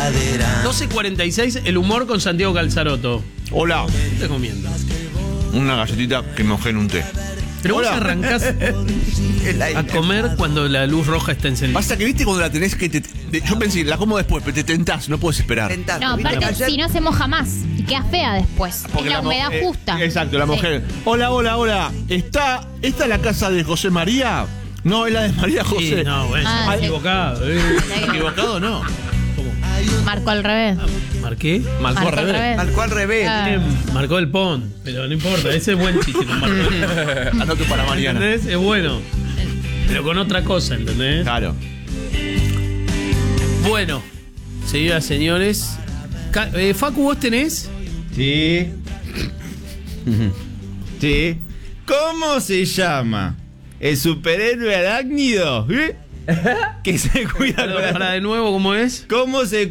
12:46, el humor con Santiago Calzaroto. Hola. ¿Qué te comiendo? Una galletita que mojé en un té. Pero Hola. vos arrancás a comer cuando la luz roja está encendida. Pasa que viste cuando la tenés que... yo pensé, la como después, pero te tentás, no puedes esperar. No, aparte, si no se moja más y queda fea después. Porque es la humedad justa. Exacto, la mujer. Hola. ¿Esta es la casa de José María? No, es la de María José. Sí, no, bueno, Ah, sí. equivocado. ¿Equivocado no? ¿Cómo? Marcó al revés. ¿Marqué? Marcó al revés. Marcó al revés. Ah. Marcó el pon, pero no importa, ese es buen chiste. No marcó. Anoto para mañana. ¿Entendés? Es bueno. Pero con otra cosa, ¿entendés? Claro. Bueno, señoras, señores. Facu, ¿vos tenés? Sí. Sí. ¿Cómo se llama el superhéroe arácnido? Que se cuida con Para de nuevo, ¿cómo es? ¿Cómo se